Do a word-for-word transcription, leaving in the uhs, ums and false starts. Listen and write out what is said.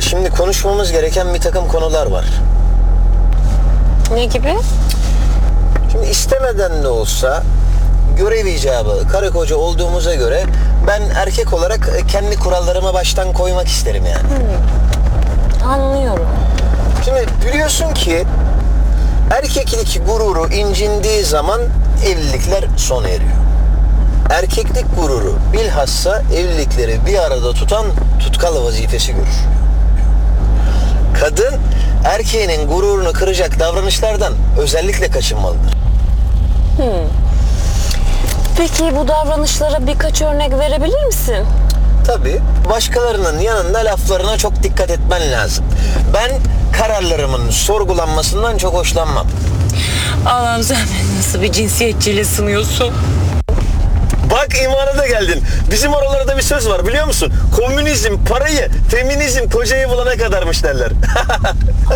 şimdi konuşmamız gereken bir takım konular var. Ne gibi? Şimdi istemeden de olsa görev icabı karı koca olduğumuza göre ben erkek olarak kendi kurallarımı baştan koymak isterim yani. Anlıyorum. Şimdi biliyorsun ki erkeklik gururu incindiği zaman evlilikler sona eriyor. Erkeklik gururu bilhassa evlilikleri bir arada tutan tutkal vazifesi görür. Kadın erkeğinin gururunu kıracak davranışlardan özellikle kaçınmalıdır. Peki bu davranışlara birkaç örnek verebilir misin? Tabii başkalarının yanında laflarına çok dikkat etmen lazım. Ben kararlarımın sorgulanmasından çok hoşlanmam. Allah'ım sen beni nasıl bir cinsiyetçiyle sınıyorsun? Bak imana da geldin. Bizim oralarda bir söz var biliyor musun? Komünizm parayı, feminizm kocayı bulana kadarmış derler.